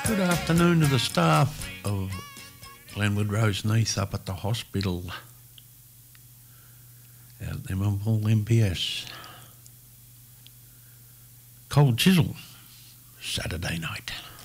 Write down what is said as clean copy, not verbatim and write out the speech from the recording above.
Good afternoon to the staff of Glenwood Roseneath up at the hospital out at Liverpool MPS. Cold chisel, Saturday night.